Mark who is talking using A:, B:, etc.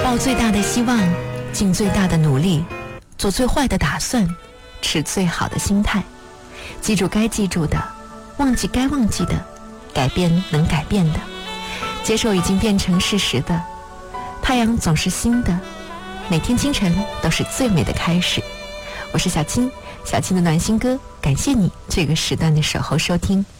A: 抱最大的希望，尽最大的努力，做最坏的打算，持最好的心态，记住该记住的，忘记该忘记的，改变能改变的，接受已经变成事实的。太阳总是新的，每天清晨都是最美的开始。我是小青，小青的暖心歌，感谢你这个时段的守候收听。